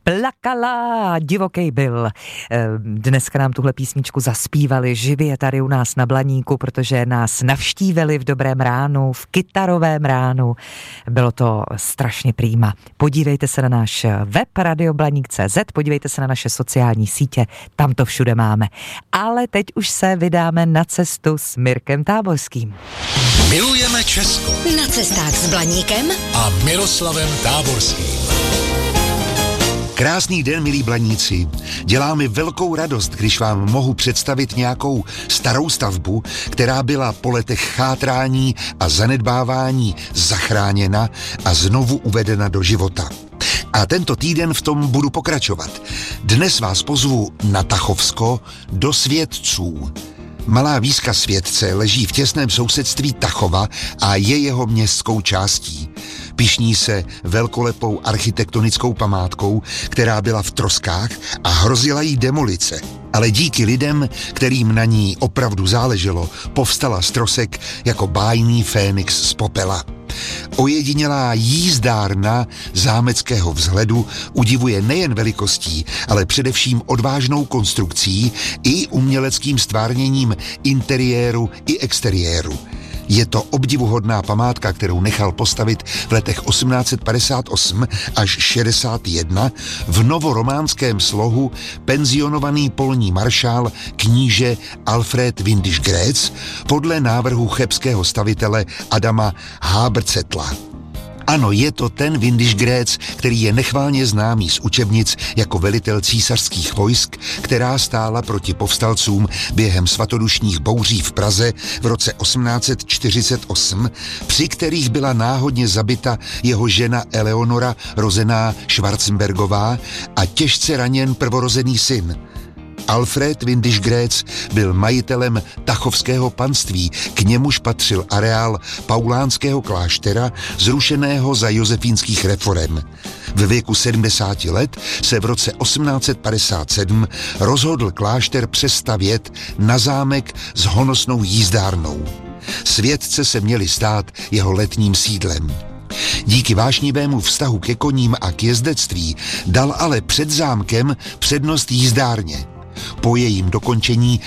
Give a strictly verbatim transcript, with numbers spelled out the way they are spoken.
Plakala, divokej byl. Dneska nám tuhle písničku zaspívali živě tady u nás na Blaníku, protože nás navštívili v dobrém ránu, v kytarovém ránu. Bylo to strašně prýma. Podívejte se na náš web radio blaník tečka cé zet, podívejte se na naše sociální sítě, tam to všude máme. Ale teď už se vydáme na cestu s Mirkem Táborským. Milujeme Česko. Na cestách s Blaníkem a Miroslavem Táborským. Krásný den, milí blaníci. Dělá mi velkou radost, když vám mohu představit nějakou starou stavbu, která byla po letech chátrání a zanedbávání zachráněna a znovu uvedena do života. A tento týden v tom budu pokračovat. Dnes vás pozvu na Tachovsko do Světců. Malá víska Světce leží v těsném sousedství Tachova a je jeho městskou částí. Pyšní se velkolepou architektonickou památkou, která byla v troskách a hrozila jí demolice. Ale díky lidem, kterým na ní opravdu záleželo, povstala z trosek jako bájný fénix z popela. Ojedinělá jízdárna zámeckého vzhledu udivuje nejen velikostí, ale především odvážnou konstrukcí i uměleckým stvárněním interiéru i exteriéru. Je to obdivuhodná památka, kterou nechal postavit v letech osmnáct padesát osm až šedesát jedna v novorománském slohu penzionovaný polní maršál kníže Alfred Windisch-Graetz podle návrhu chebského stavitele Adama Haberzettla. Ano, je to ten Windisch-Graetz, který je nechválně známý z učebnic jako velitel císařských vojsk, která stála proti povstalcům během svatodušních bouří v Praze v roce osmnáct čtyřicet osm, při kterých byla náhodně zabita jeho žena Eleonora, rozená Schwarzenbergová, a těžce raněn prvorozený syn. Alfred Windisch-Graetz byl majitelem tachovského panství, k němuž patřil areál paulánského kláštera, zrušeného za josefínských reforem. Ve věku sedmdesáti let se v roce osmnáct padesát sedm rozhodl klášter přestavět na zámek s honosnou jízdárnou. Světce se měly stát jeho letním sídlem. Díky vášnivému vztahu ke koním a k jezdectví dal ale před zámkem přednost jízdárně. Po jejím dokončení